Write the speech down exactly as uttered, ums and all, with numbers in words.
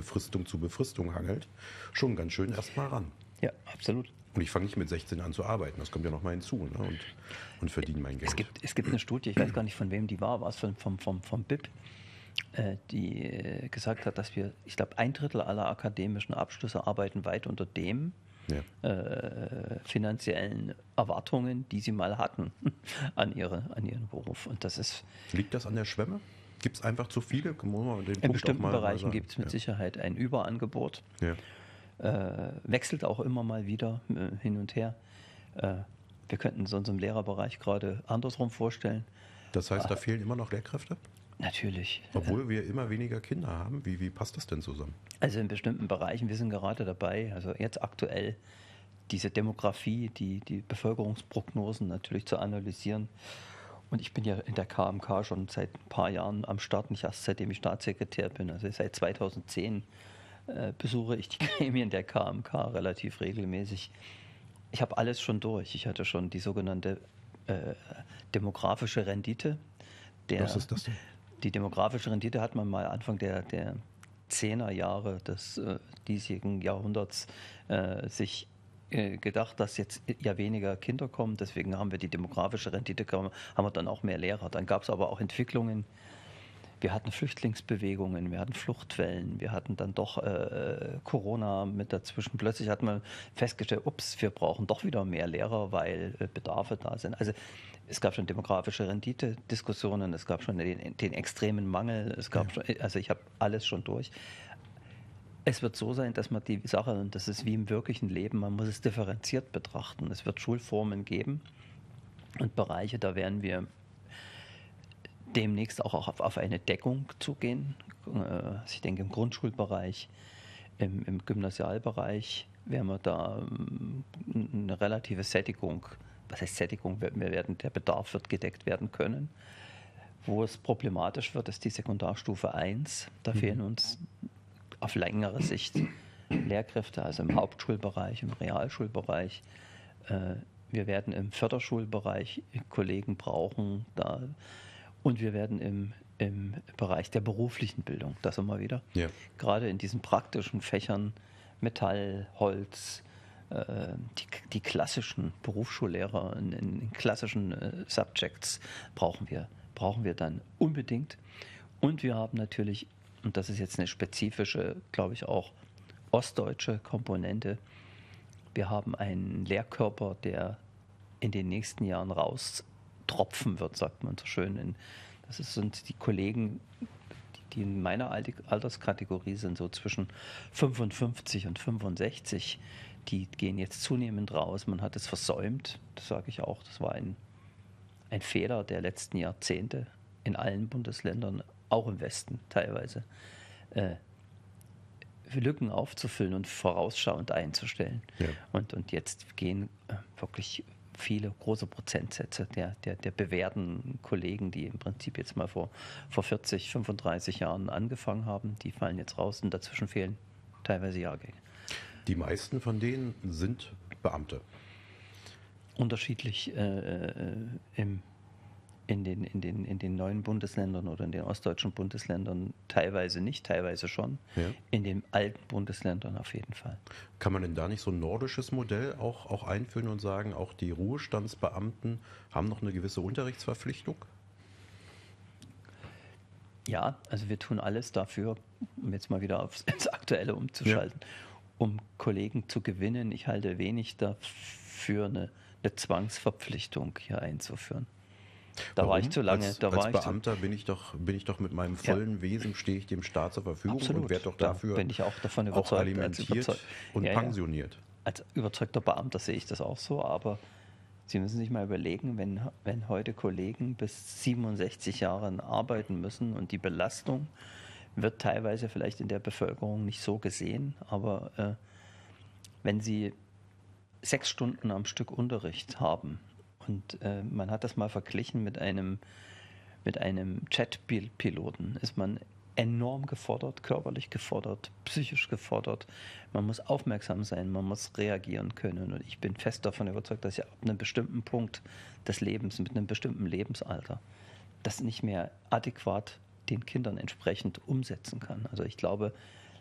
Befristung zu Befristung hangelt, schon ganz schön erstmal ran. Ja, absolut. Und ich fange nicht mit sechzehn an zu arbeiten, das kommt ja noch mal hinzu, ne? und, und verdiene mein Geld. Es gibt, es gibt eine Studie, ich weiß gar nicht, von wem die war, war es vom, vom, vom, vom B I P, äh, die äh, gesagt hat, dass wir, ich glaube, ein Drittel aller akademischen Abschlüsse arbeiten weit unter dem ja. äh, finanziellen Erwartungen, die sie mal hatten an, ihre, an ihren Beruf. Und das ist... Liegt das an der Schwemme? Gibt es einfach zu viele? In bestimmten Bereichen gibt es mit ja. Sicherheit ein Überangebot. Ja. Äh, wechselt auch immer mal wieder äh, hin und her. Äh, wir könnten es uns im Lehrerbereich gerade andersrum vorstellen. Das heißt, da äh, fehlen immer noch Lehrkräfte? Natürlich. Obwohl wir immer weniger Kinder haben. Wie, wie passt das denn zusammen? Also in bestimmten Bereichen, wir sind gerade dabei, also jetzt aktuell diese Demografie, die, die Bevölkerungsprognosen natürlich zu analysieren. Und ich bin ja in der K M K schon seit ein paar Jahren am Start, nicht erst seitdem ich Staatssekretär bin. Also seit zweitausendzehn äh, besuche ich die Gremien der K M K relativ regelmäßig. Ich habe alles schon durch. Ich hatte schon die sogenannte äh, demografische Rendite. Der, Was ist das denn? Die demografische Rendite hat man mal Anfang der, der zehner Jahre des äh, diesjährigen Jahrhunderts äh, sich äh, gedacht, dass jetzt ja weniger Kinder kommen. Deswegen haben wir die demografische Rendite, haben wir dann auch mehr Lehrer. Dann gab es aber auch Entwicklungen. Wir hatten Flüchtlingsbewegungen, wir hatten Fluchtwellen, wir hatten dann doch äh, Corona mit dazwischen. Plötzlich hat man festgestellt, ups, wir brauchen doch wieder mehr Lehrer, weil äh, Bedarfe da sind. Also es gab schon demografische Rendite-Diskussionen, es gab schon den, den extremen Mangel, es gab ja. schon, also ich habe alles schon durch. Es wird so sein, dass man die Sache, und das ist wie im wirklichen Leben, man muss es differenziert betrachten. Es wird Schulformen geben und Bereiche, da werden wir demnächst auch auf, auf eine Deckung zugehen. Ich denke, im Grundschulbereich, im, im Gymnasialbereich werden wir da eine relative Sättigung, was heißt Sättigung, wir werden, der Bedarf wird gedeckt werden können. Wo es problematisch wird, ist die Sekundarstufe eins. Da mhm. fehlen uns auf längere Sicht Lehrkräfte, also im Hauptschulbereich, im Realschulbereich. Wir werden im Förderschulbereich Kollegen brauchen, da und wir werden im, im Bereich der beruflichen Bildung, das immer wieder, ja. gerade in diesen praktischen Fächern, Metall, Holz, äh, die, die klassischen Berufsschullehrer in, in klassischen äh, Subjects brauchen wir, brauchen wir dann unbedingt. Und wir haben natürlich, und das ist jetzt eine spezifische, glaube ich auch ostdeutsche Komponente, wir haben einen Lehrkörper, der in den nächsten Jahren raus tropfen wird, sagt man so schön. In, das sind die Kollegen, die in meiner Alterskategorie sind, so zwischen fünfundfünfzig und fünfundsechzig. Die gehen jetzt zunehmend raus. Man hat es versäumt, das sage ich auch. Das war ein, ein Fehler der letzten Jahrzehnte in allen Bundesländern, auch im Westen teilweise, äh, Lücken aufzufüllen und vorausschauend einzustellen. Ja. Und, und jetzt gehen äh, wirklich viele große Prozentsätze der, der, der bewährten Kollegen, die im Prinzip jetzt mal vor, vor vierzig, fünfunddreißig Jahren angefangen haben, die fallen jetzt raus und dazwischen fehlen teilweise Jahrgänge. Die meisten von denen sind Beamte? Unterschiedlich äh, im, in, den, in, den, in den neuen Bundesländern oder in den ostdeutschen Bundesländern teilweise nicht, teilweise schon. Ja. In den alten Bundesländern auf jeden Fall. Kann man denn da nicht so ein nordisches Modell auch, auch einführen und sagen, auch die Ruhestandsbeamten haben noch eine gewisse Unterrichtsverpflichtung? Ja, also wir tun alles dafür, um jetzt mal wieder aufs ins Aktuelle umzuschalten, ja. um Kollegen zu gewinnen. Ich halte wenig dafür, eine, eine Zwangsverpflichtung hier einzuführen. Da Warum? war ich zu lange. Als, da als war ich Beamter bin ich doch bin ich doch mit meinem vollen ja. Wesen stehe ich dem Staat zur Verfügung Absolut. und werde doch dafür da bin ich auch davon überzeugt, auch alimentiert als überzeug- und ja, pensioniert. Ja. Als überzeugter Beamter sehe ich das auch so, aber Sie müssen sich mal überlegen, wenn, wenn heute Kollegen bis siebenundsechzig Jahren arbeiten müssen und die Belastung wird teilweise vielleicht in der Bevölkerung nicht so gesehen, aber äh, wenn Sie sechs Stunden am Stück Unterricht haben, und äh, man hat das mal verglichen mit einem, mit einem Jet-Piloten, ist man enorm gefordert, körperlich gefordert, psychisch gefordert. Man muss aufmerksam sein, man muss reagieren können. Und ich bin fest davon überzeugt, dass ich ab einem bestimmten Punkt des Lebens, mit einem bestimmten Lebensalter, das nicht mehr adäquat den Kindern entsprechend umsetzen kann. Also ich glaube,